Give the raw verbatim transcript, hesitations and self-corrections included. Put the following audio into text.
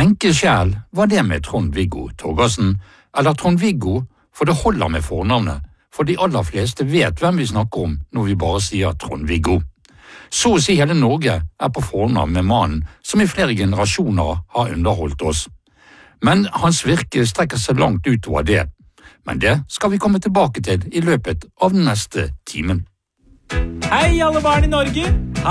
Tenke sjæl, hva det med Trond-Viggo Torgersen, eller Trond-Viggo, for det holder med fornavnet, for de aller fleste vet hvem vi snakker om når vi bare sier Trond-Viggo. Så å si hele Norge er på fornavn med mannen som i flere generasjoner har underholdt oss. Men hans virke strekker seg langt utover det. Men det skal vi komme tilbake til i løpet av den neste timen. Hei alle barn i Norge!